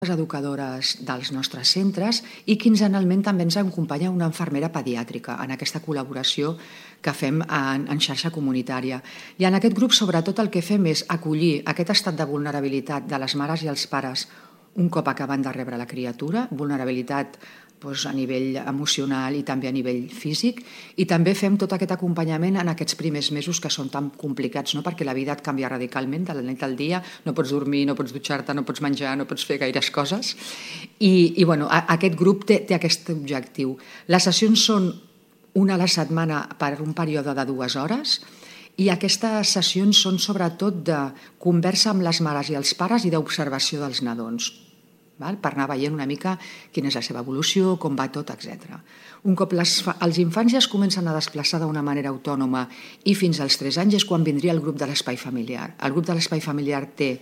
les educadores dels nostres centres i quinzenalment també ens acompanya una infermera pediàtrica en aquesta col·laboració que fem en xarxa comunitària. I en aquest grup, sobretot, el que fem és acollir aquest estat de vulnerabilitat de les mares i els pares un cop acaben de rebre la criatura, vulnerabilitat a nivell emocional i també a nivell físic, i també fem tot aquest acompanyament en aquests primers mesos que són tan complicats, perquè la vida et canvia radicalment de la nit al dia, no pots dormir, no pots dutxar-te, no pots menjar, no pots fer gaires coses, i aquest grup té aquest objectiu. Les sessions són una a la setmana per un període de 2 hores, i aquestes sessions són sobretot de conversa amb les mares i els pares i d'observació dels nadons, per anar veient una mica quina és la seva evolució, com va tot, etc. Un cop els infants ja es comencen a desplaçar d'una manera autònoma i fins als 3 anys és quan vindria el grup de l'espai familiar. El grup de l'espai familiar té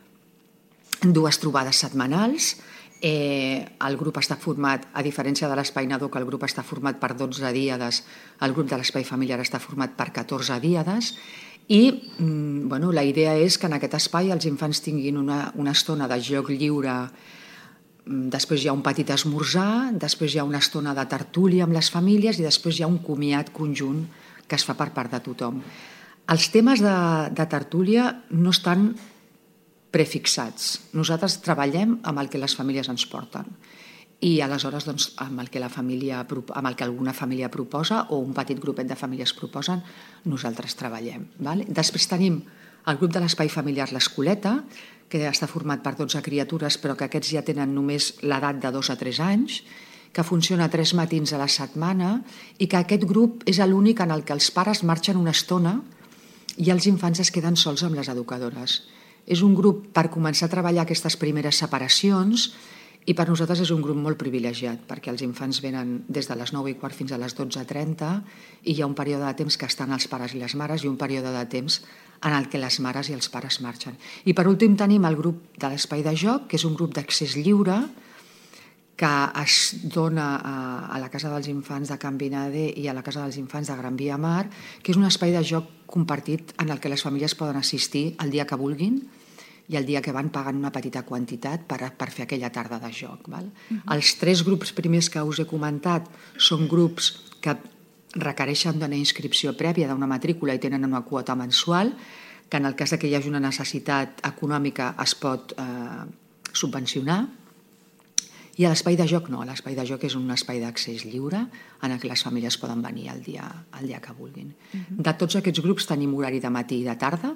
2 trobades setmanals. El grup està format, a diferència de l'espai nadó, que el grup està format per 12 díades, el grup de l'espai familiar està format per 14 díades, i la idea és que en aquest espai els infants tinguin una estona de joc lliure. Després hi ha un petit esmorzar, després hi ha una estona de tertúlia amb les famílies i després hi ha un comiat conjunt que es fa per part de tothom. Els temes de tertúlia no estan prefixats. Nosaltres treballem amb el que les famílies ens porten i aleshores amb el que alguna família proposa o un petit grupet de famílies proposen, nosaltres treballem. Després tenim el grup de l'espai familiar L'Escoleta, que està format per 12 criatures, però que aquests ja tenen només l'edat de 2 a 3 anys, que funciona 3 matins a la setmana i que aquest grup és l'únic en el que els pares marxen una estona i els infants es queden sols amb les educadores. És un grup per començar a treballar aquestes primeres separacions i per nosaltres és un grup molt privilegiat perquè els infants venen des de les 9:15 fins a les 12:30 i hi ha un període de temps que estan els pares i les mares i un període de temps en el que les mares i els pares marxen. I per últim tenim el grup de l'espai de joc, que és un grup d'accés lliure que es dona a la Casa dels Infants de Can Vinadé i a la Casa dels Infants de Gran Via Mar, que és un espai de joc compartit en el que les famílies poden assistir el dia que vulguin i el dia que van pagant una petita quantitat per fer aquella tarda de joc. Els 3 grups primers que us he comentat són grups que requereixen d'una inscripció prèvia, d'una matrícula i tenen una quota mensual, que en el cas que hi hagi una necessitat econòmica es pot subvencionar. I l'espai de joc no, l'espai de joc és un espai d'accés lliure en què les famílies poden venir el dia que vulguin. De tots aquests grups tenim horari de matí i de tarda,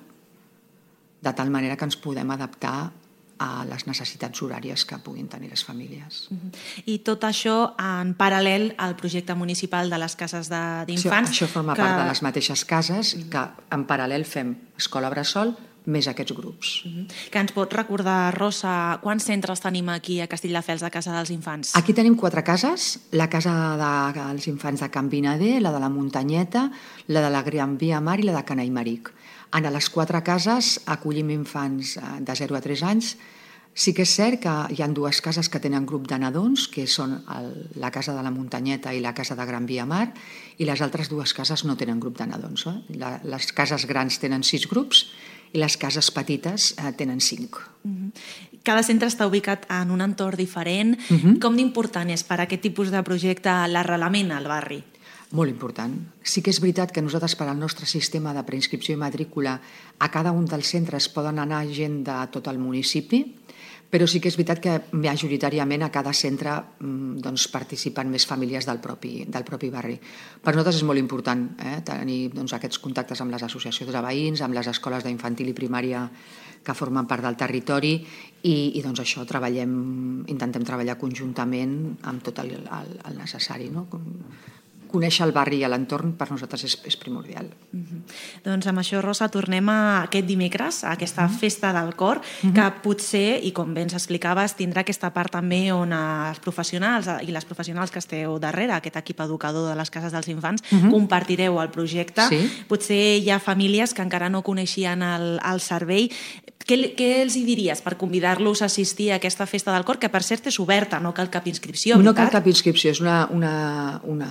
de tal manera que ens podem adaptar a les necessitats horàries que puguin tenir les famílies. I tot això en paral·lel al projecte municipal de les cases d'infants. Això forma part de les mateixes cases, que en paral·lel fem escola bressol més aquests grups. Que ens pot recordar, Rosa, quants centres tenim aquí a Castelldefels de Casa dels Infants? Aquí tenim 4 cases, la Casa dels Infants de Can Vinadé, la de la Muntanyeta, la de la Gran Via Mar i la de Can Aimeric. En les 4 cases acollim infants de 0 a 3 anys. Sí que és cert que hi ha 2 cases que tenen grup de nadons, que són la Casa de la Muntanyeta i la Casa de Gran Via Mar, i les altres 2 cases no tenen grup de nadons. Les cases grans tenen 6 grups i les cases petites tenen 5. Cada centre està ubicat en un entorn diferent. Com d'important és per a aquest tipus de projecte l'arrelament al barri? Molt important. Sí que és veritat que nosaltres, per al nostre sistema de preinscripció i matrícula, a cada un dels centres poden anar gent de tot el municipi, però sí que és veritat que majoritàriament a cada centre participen més famílies del propi barri. Per nosaltres és molt important tenir aquests contactes amb les associacions de veïns, amb les escoles d'infantil i primària que formen part del territori i això intentem treballar conjuntament amb tot el necessari. Conèixer el barri i l'entorn per nosaltres és primordial. Doncs amb això, Rosa, tornem a aquest dimecres, a aquesta festa del cor, que potser, i com bé ens explicaves, tindrà aquesta part també on els professionals i les professionals que esteu darrere, aquest equip educador de les cases dels infants, compartireu el projecte. Potser hi ha famílies que encara no coneixien el servei. Què els hi diries per convidar-los a assistir a aquesta festa del cor, que per cert és oberta, no cal cap inscripció? No cal cap inscripció, és una festa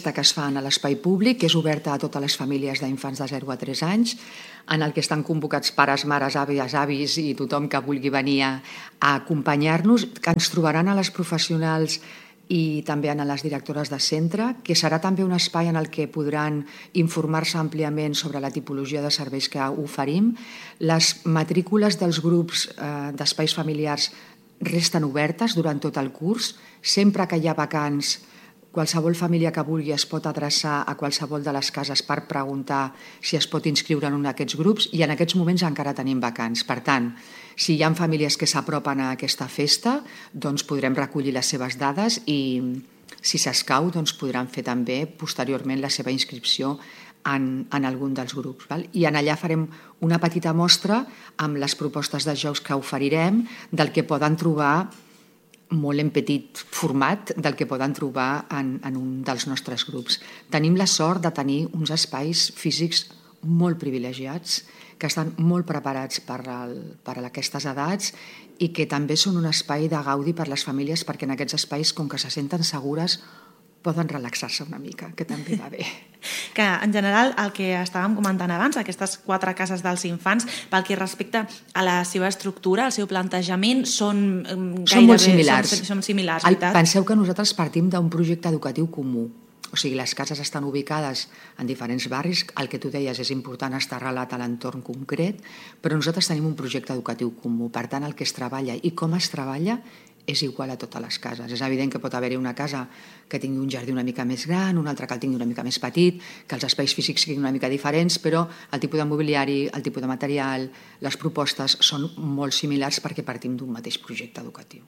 festa que es fa a l'espai públic, que és oberta a totes les famílies d'infants de 0 a 3 anys, en el que estan convocats pares, mares, àvies, avis i tothom que vulgui venir a acompanyar-nos, que ens trobaran a les professionals i també a les directores de centre, que serà també un espai en el que podran informar-se àmpliament sobre la tipologia de serveis que oferim. Les matrícules dels grups d'espais familiars resten obertes durant tot el curs. Sempre que hi ha vacants, qualsevol família que vulgui es pot adreçar a qualsevol de les cases per preguntar si es pot inscriure en un d'aquests grups, i en aquests moments encara tenim vacants. Per tant, si hi ha famílies que s'apropen a aquesta festa, doncs podrem recollir les seves dades i, si s'escau, doncs podran fer també posteriorment la seva inscripció en algun dels grups. I en allà farem una petita mostra amb les propostes de jocs que oferirem, del que poden trobar molt en petit format, del que poden trobar en un dels nostres grups. Tenim la sort de tenir uns espais físics molt privilegiats, que estan molt preparats per a aquestes edats i que també són un espai de gaudi per les famílies, perquè en aquests espais, com que se senten segures, poden relaxar-se una mica, que també va bé. Que, en general, el que estàvem comentant abans, aquestes 4 cases dels infants, pel que respecta a la seva estructura, al seu plantejament, són molt similars. Són similars, veritat? Penseu que nosaltres partim d'un projecte educatiu comú. O sigui, les cases estan ubicades en diferents barris. El que tu deies és important estar arrelat a l'entorn concret, però nosaltres tenim un projecte educatiu comú. Per tant, el que es treballa i com es treballa és igual a totes les cases. És evident que pot haver-hi una casa que tingui un jardí una mica més gran, una altra que el tingui una mica més petit, que els espais físics siguin una mica diferents, però el tipus de mobiliari, el tipus de material, les propostes són molt similars perquè partim d'un mateix projecte educatiu.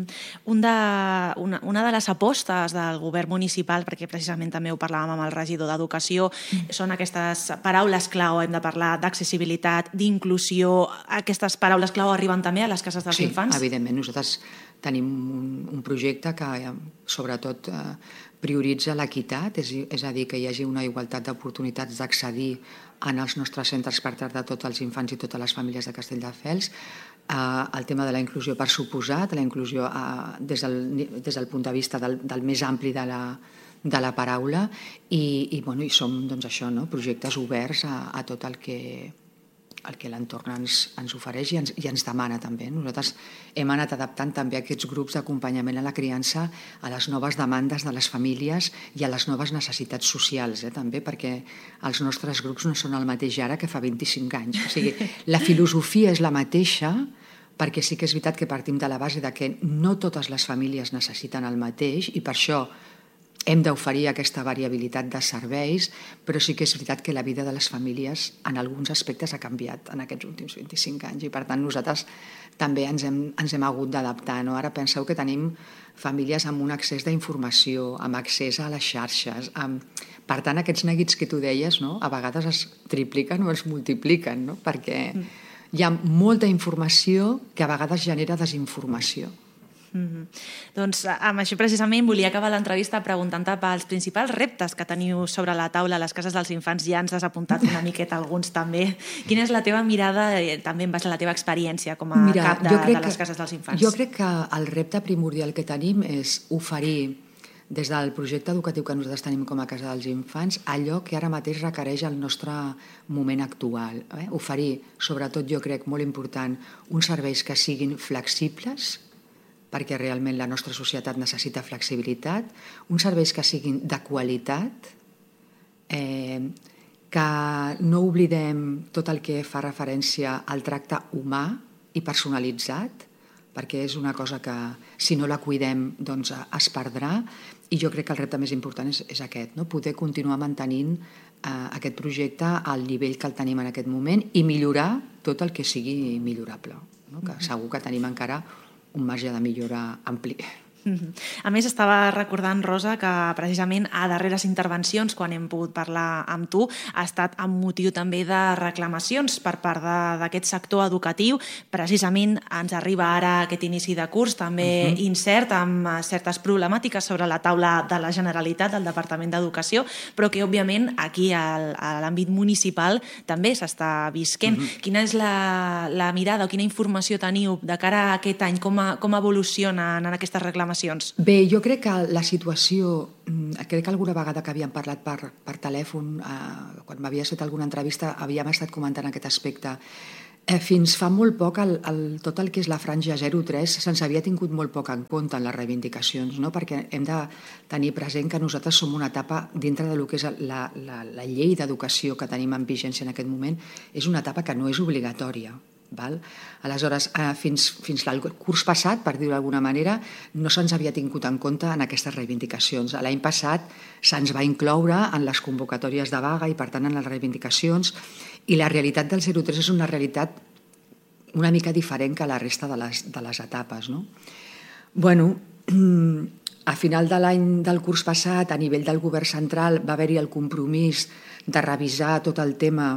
Una de les apostes del govern municipal, perquè precisament també ho parlàvem amb el regidor d'Educació, són aquestes paraules clau. Hem de parlar d'accessibilitat, d'inclusió. Aquestes paraules clau arriben també a les cases dels infants? Sí, evidentment. Nosaltres tenim un projecte que sobretot prioritza l'equitat, és a dir, que hi hagi una igualtat d'oportunitats d'accedir en els nostres centres per tractar tots els infants i totes les famílies de Castelldefels. El tema de la inclusió, per suposat, la inclusió des del punt de vista del més ampli de la paraula, i som projectes oberts a tot el que l'entorn ens ofereix i ens demana també. Nosaltres hem anat adaptant també aquests grups d'acompanyament a la criança a les noves demandes de les famílies i a les noves necessitats socials, també, perquè els nostres grups no són el mateix ara que fa 25 anys. O sigui, la filosofia és la mateixa, perquè sí que és veritat que partim de la base de que no totes les famílies necessiten el mateix i per això hem d'oferir aquesta variabilitat de serveis, però sí que és veritat que la vida de les famílies en alguns aspectes ha canviat en aquests últims 25 anys i per tant nosaltres també ens hem hagut d'adaptar. Ara penseu que tenim famílies amb un accés d'informació, amb accés a les xarxes. Per tant, aquests neguits que tu deies a vegades es tripliquen o es multipliquen, perquè hi ha molta informació que a vegades genera desinformació. Doncs amb això precisament volia acabar l'entrevista preguntant-te pels principals reptes que teniu sobre la taula a les cases dels infants. Ja ens has apuntat una miqueta alguns també. Quina és la teva mirada també en base a la teva experiència com a cap de les cases dels infants? Jo crec que el repte primordial que tenim és oferir des del projecte educatiu que nosaltres tenim com a Casa dels Infants allò que ara mateix requereix el nostre moment actual. Oferir, sobretot jo crec molt important, uns serveis que siguin flexibles, perquè realment la nostra societat necessita flexibilitat, uns serveis que siguin de qualitat, que no oblidem tot el que fa referència al tracte humà i personalitzat, perquè és una cosa que si no la cuidem doncs es perdrà, i jo crec que el repte més important és aquest, poder continuar mantenint aquest projecte al nivell que el tenim en aquest moment i millorar tot el que sigui millorable, que segur que tenim encara un marge de millora ampli. A més, estava recordant, Rosa, que precisament a darreres intervencions, quan hem pogut parlar amb tu, ha estat amb motiu també de reclamacions per part d'aquest sector educatiu. Precisament ens arriba ara aquest inici de curs també incert, amb certes problemàtiques sobre la taula de la Generalitat, del Departament d'Educació, però que, òbviament, aquí a l'àmbit municipal també s'està visquent. Quina és la mirada o quina informació teniu de cara a aquest any? Com evolucionen aquestes reclamacions reclamacions? Bé, jo crec que la situació, crec que alguna vegada que havíem parlat per telèfon, quan m'havies fet alguna entrevista, havíem estat comentant aquest aspecte. Fins fa molt poc tot el que és la franja 0-3 se'ns havia tingut molt poc en compte en les reivindicacions, no? Perquè hem de tenir present que nosaltres som una etapa dintre del que és la llei d'educació que tenim en vigència en aquest moment, és una etapa que no és obligatòria. Val? Aleshores, fins al curs passat, per dir-ho d'alguna manera, no se'ns havia tingut en compte en aquestes reivindicacions. L'any passat se'ns va incloure en les convocatòries de vaga i, per tant, en les reivindicacions, i la realitat del 0-3 és una realitat una mica diferent que la resta de les etapes. No? Bueno, a final del curs passat, a nivell del govern central, va haver-hi el compromís de revisar tot el tema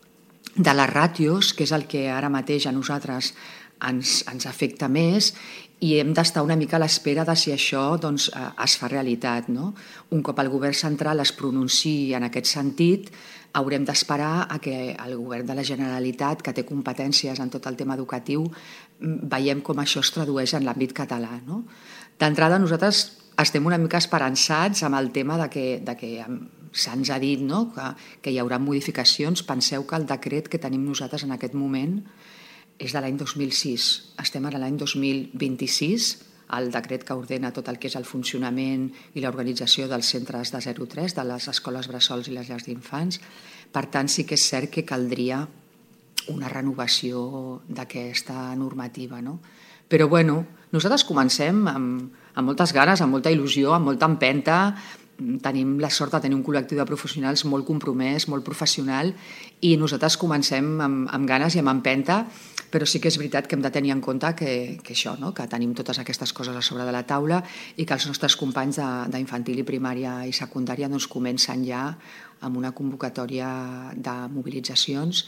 de les ràtios, que és el que ara mateix a nosaltres ens afecta més, i hem d'estar una mica a l'espera de si això es fa realitat. No? Un cop el govern central es pronunciï en aquest sentit, haurem d'esperar a que el govern de la Generalitat, que té competències en tot el tema educatiu, veiem com això es tradueix en l'àmbit català. No? D'entrada, nosaltres estem una mica esperançats amb el tema de que se'ns ha dit, no? que hi haurà modificacions. Penseu que el decret que tenim nosaltres en aquest moment és de l'any 2006. Estem ara a l'any 2026, el decret que ordena tot el que és el funcionament i l'organització dels centres de 0-3, de les escoles bressols i les llars d'infants. Per tant, sí que és cert que caldria una renovació d'aquesta normativa. No? Però bueno, nosaltres comencem amb moltes ganes, amb molta il·lusió, amb molta empenta. Tenim la sort de tenir un col·lectiu de professionals molt compromès, molt professional, i nosaltres comencem amb ganes i amb empenta, però sí que és veritat que hem de tenir en compte que això, no? Que tenim totes aquestes coses a sobre de la taula i que els nostres companys d'infantil i primària i secundària comencen ja amb una convocatòria de mobilitzacions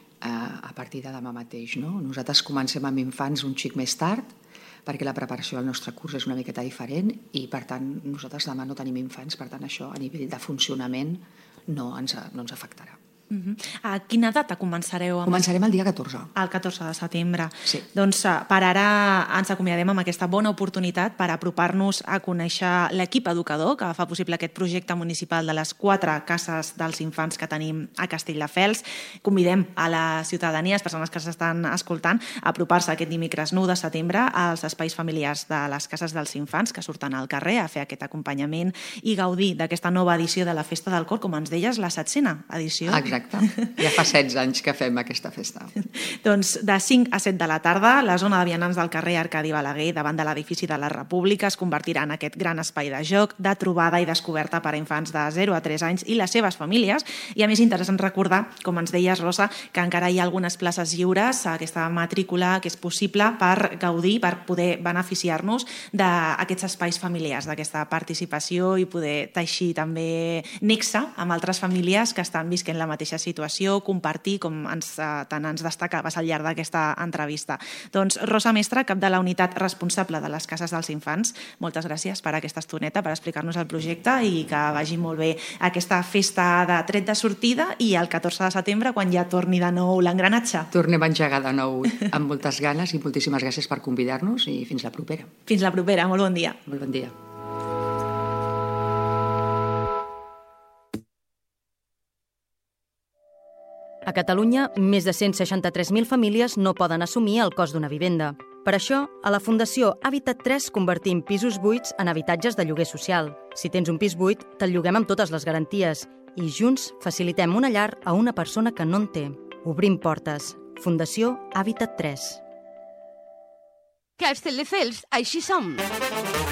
a partir de demà mateix. No? Nosaltres comencem amb infants un xic més tard, perquè la preparació del nostre curs és una miqueta diferent i, per tant, nosaltres demà no tenim infants, per tant, això a nivell de funcionament no ens afectarà. A quina data començareu? Començarem el dia 14. El 14 de setembre. Sí. Doncs per ara ens acomiadem amb aquesta bona oportunitat per apropar-nos a conèixer l'equip educador que fa possible aquest projecte municipal de les 4 cases dels infants que tenim a Castelldefels. Convidem a la ciutadania, les persones que s'estan escoltant, a apropar-se aquest dimecres 9 de setembre als espais familiars de les cases dels infants que surten al carrer a fer aquest acompanyament i gaudir d'aquesta nova edició de la Festa del Cor, com ens deies, la 7a edició. Exacte. Ja fa 16 anys que fem aquesta festa. Doncs de 5 a 7 de la tarda, la zona de vianants del carrer Arcadi Balaguer, davant de l'edifici de la República, es convertirà en aquest gran espai de joc, de trobada i descoberta per a infants de 0 a 3 anys i les seves famílies. I a més, interessant recordar, com ens deies, Rosa, que encara hi ha algunes places lliures, aquesta matrícula que és possible per gaudir, per poder beneficiar-nos d'aquests espais familiars, d'aquesta participació i poder teixir també nexe amb altres famílies que estan visquent la mateixa situació, compartir, com tant ens destacaves al llarg d'aquesta entrevista. Doncs Rosa Mestre, cap de la unitat responsable de les cases dels infants, moltes gràcies per aquesta estoneta, per explicar-nos el projecte i que vagi molt bé aquesta festa de tret de sortida i el 14 de setembre, quan ja torni de nou l'engranatge. Tornem a engegar de nou amb moltes ganes i moltíssimes gràcies per convidar-nos i fins la propera. Fins la propera, molt bon dia. Molt bon dia. A Catalunya, més de 163.000 famílies no poden assumir el cost d'una vivenda. Per això, a la Fundació Habitat 3 convertim pisos buits en habitatges de lloguer social. Si tens un pis buit, te'l lloguem amb totes les garanties i junts facilitem una llar a una persona que no en té. Obrim portes. Fundació Habitat 3. Castelldefels, així som!